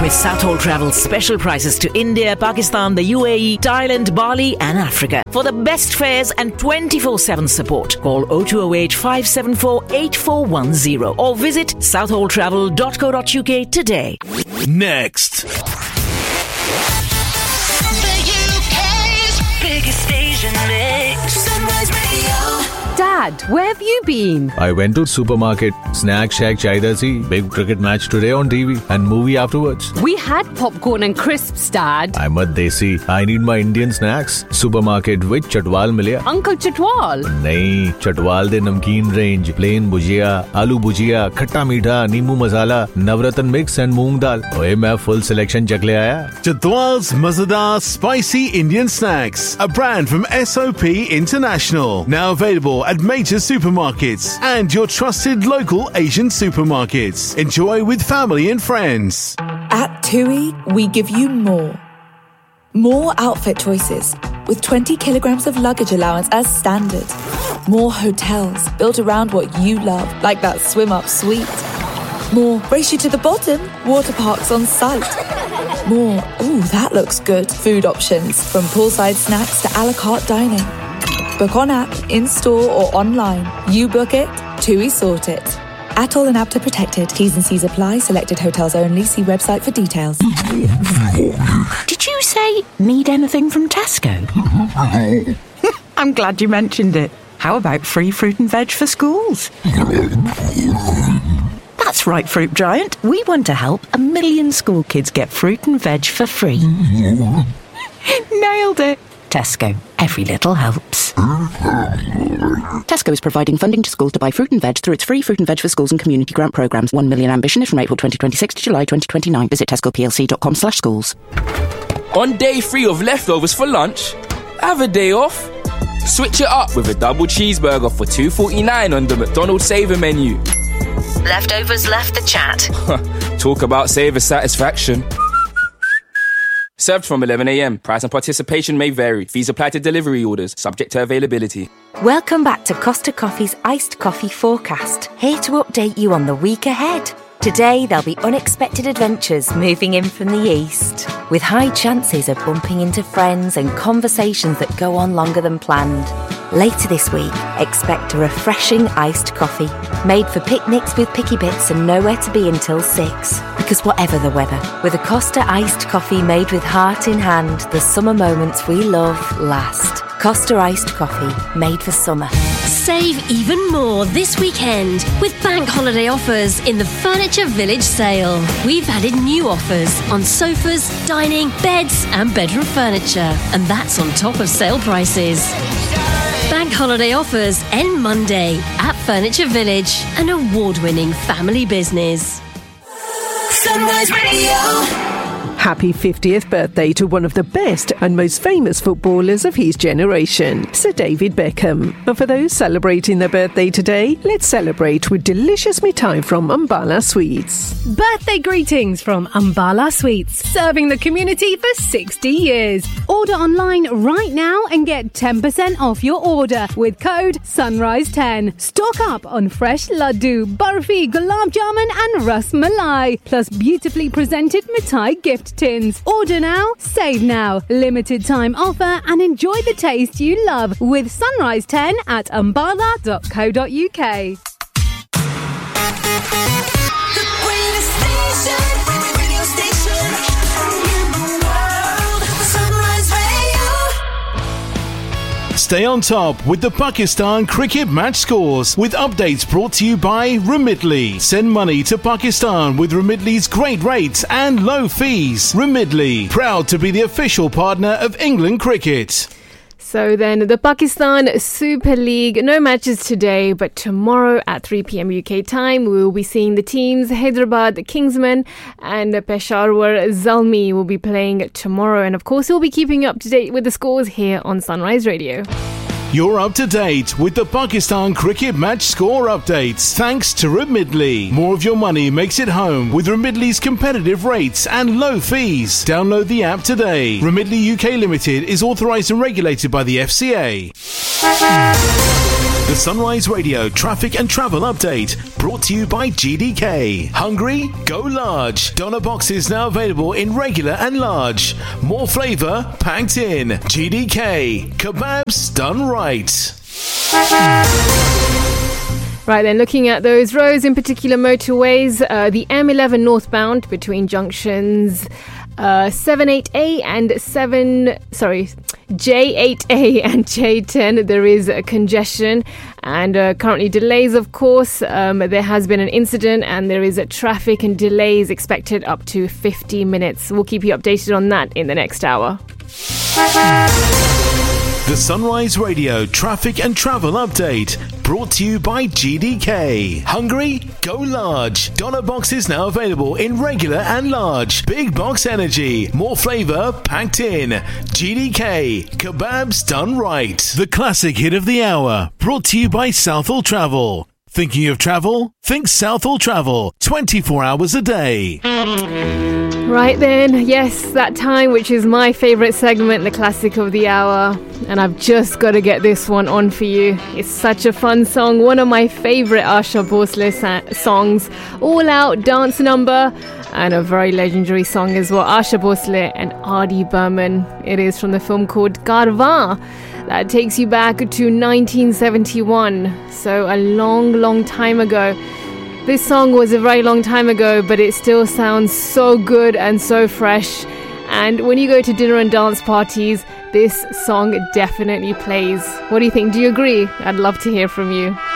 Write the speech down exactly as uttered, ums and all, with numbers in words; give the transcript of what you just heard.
With Southall Travel's special prices to India, Pakistan, the U A E, Thailand, Bali and Africa. For the best fares and twenty-four seven support, call oh two oh eight, five seven four, eight four one oh or visit southall travel dot co dot uk today. Next. The U K's biggest station mix. Sunrise Radio. Dad, where have you been? I went to supermarket. Snack shack chahiye thi. Big cricket match today on T V and movie afterwards. We had popcorn and crisps, Dad. I'm a desi. I need my Indian snacks. Supermarket with Chatwal milya. Uncle Chatwal? Nahi, Chatwal de namkeen range. Plain bhujia, aloo bhujia, khatta meetha, neembu masala, navratan mix and moong dal. Oye, main full selection chak le aaya. Chatwal's Mazadar Spicy Indian Snacks. A brand from S O P International. Now available at major supermarkets and your trusted local Asian supermarkets. Enjoy with family and friends. At TUI, we give you more. More outfit choices with twenty kilograms of luggage allowance as standard. More hotels built around what you love, like that swim up suite. More race you to the bottom, water parks on site. More, ooh, that looks good, food options from poolside snacks to a la carte dining. Book on app, in-store or online. You book it, TUI sort it. Atoll and Apta protected. T's and C's apply. Selected hotels only. See website for details. Did you say need anything from Tesco? I'm glad you mentioned it. How about free fruit and veg for schools? That's right, Fruit Giant. We want to help a million school kids get fruit and veg for free. Nailed it. Tesco. Every little helps. Tesco is providing funding to schools to buy fruit and veg through its free Fruit and Veg for Schools and community grant programmes. One million ambition is from April twenty twenty-six to July twenty twenty-nine. Visit tesco p l c dot com slash schools. On day three of leftovers for lunch, have a day off. Switch it up with a double cheeseburger for two forty-nine on the McDonald's Saver menu. Leftovers left the chat. Talk about saver satisfaction. Served from eleven a.m. Price and participation may vary. Fees apply to delivery orders, subject to availability. Welcome back to Costa Coffee's Iced Coffee Forecast. Here to update you on the week ahead. Today, there'll be unexpected adventures moving in from the east, with high chances of bumping into friends and conversations that go on longer than planned. Later this week, expect a refreshing iced coffee, made for picnics with picky bits and nowhere to be until six. Because whatever the weather, with a Costa iced coffee made with heart in hand, the summer moments we love last. Costa iced coffee, made for summer. Save even more this weekend with bank holiday offers in the Furniture Village sale. We've added new offers on sofas, dining, beds and bedroom furniture. And that's on top of sale prices. Bank holiday offers end Monday at Furniture Village, an award-winning family business. Sunrise Radio. Happy fiftieth birthday to one of the best and most famous footballers of his generation, Sir David Beckham. And for those celebrating their birthday today, let's celebrate with delicious mithai from Ambala Sweets. Birthday greetings from Ambala Sweets, serving the community for sixty years. Order online right now and get ten percent off your order with code Sunrise ten. Stock up on fresh laddu, barfi, gulab jamun and ras malai, plus beautifully presented mithai gift tins. Order now, save now. Limited time offer and enjoy the taste you love with Sunrise ten at ambala dot co dot uk. Stay on top with the Pakistan cricket match scores with updates brought to you by Remitly. Send money to Pakistan with Remitly's great rates and low fees. Remitly, proud to be the official partner of England cricket. So then, the Pakistan Super League, no matches today, but tomorrow at three p.m. U K time, we will be seeing the teams Hyderabad Kingsmen and Peshawar Zalmi will be playing tomorrow. And of course, we'll be keeping you up to date with the scores here on Sunrise Radio. You're up to date with the Pakistan cricket match score updates thanks to Remitly. More of your money makes it home with Remitly's competitive rates and low fees. Download the app today. Remitly U K Limited is authorised and regulated by the F C A. The Sunrise Radio traffic and travel update brought to you by G D K. Hungry? Go large. Doner boxes now available in regular and large. More flavour packed in. G D K. Kebabs done right. Right then, looking at those roads, in particular motorways, uh, the M eleven northbound between junctions uh, seven eight A and seven, sorry, J eight A and J ten, there is a congestion and uh, currently delays, of course. Um, there has been an incident and there is a traffic and delays expected up to fifty minutes. We'll keep you updated on that in the next hour. The Sunrise Radio traffic and travel update brought to you by G D K. Hungry? Go large. Doner boxes now available in regular and large. Big box energy. More flavour packed in. G D K. Kebabs done right. The classic hit of the hour brought to you by Southall Travel. Thinking of travel? Think Southall Travel. twenty-four hours a day. Right then, yes, that time, which is my favourite segment, the classic of the hour. And I've just got to get this one on for you. It's such a fun song, one of my favourite Asha Bhosle sa- songs. All out dance number and a very legendary song as well. Asha Bhosle and R D Burman. It is from the film called Karwaan. That takes you back to nineteen seventy-one. So a long, long time ago. This song was a very long time ago, but it still sounds so good and so fresh. And when you go to dinner and dance parties, this song definitely plays. What do you think? Do you agree? I'd love to hear from you.